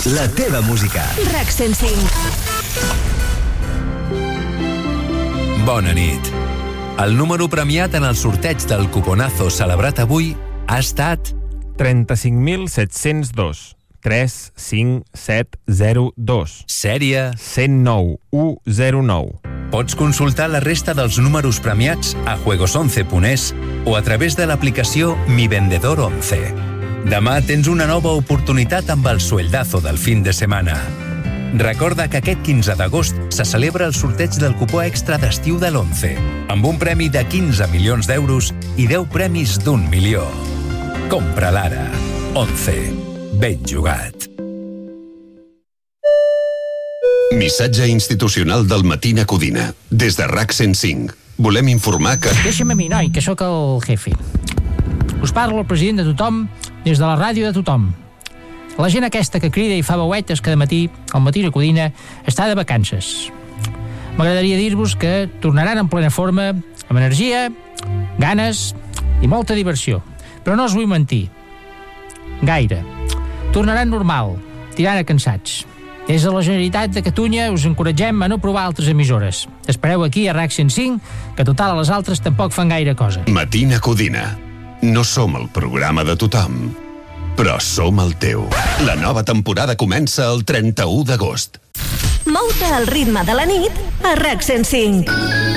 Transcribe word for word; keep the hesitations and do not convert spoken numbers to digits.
la teva música. RAC cent cinc. Bona nit. El número premiat en el sorteig del cuponazo celebrat avui ha estat trenta-cinc mil set-cents dos. tres cinc set zero dos. Sèrie cent nou u zero nou. Pots consultar la resta dels números premiats a juegos once punt es o a través de l'aplicació Mi Vendedor once. Demà tens una nova oportunitat amb el sueldazo del fin de setmana. Recorda que aquest quinze d'agost se celebra el sorteig del cupó extra d'estiu de l'Once, amb un premi de quinze milions d'euros i deu premis d'un milió. Compra l'ara. Once. Ben jugat. Missatge institucional del Matina Codina. Des de RAC cent cinc. Volem informar que... Deixa'm a mi, noi, que sóc el jefe. Us parla el president de tothom des de la ràdio de tothom. La gent aquesta que crida i fa veuetes cada matí al Matina Codina està de vacances. M'agradaria dir-vos que tornaran en plena forma, amb energia, ganes i molta diversió. Però no us vull mentir. Gaire. Tornaran normal, tirant a cansats. Des de la Generalitat de Catalunya us encoratgem a no provar altres emissores. Espereu aquí a RAC cent cinc, que total a les altres tampoc fan gaire cosa. Matina Codina. No som el programa de tothom, però som el teu. La nova temporada comença el trenta-u d'agost. Mou-te al ritme de la nit a RAC cent cinc.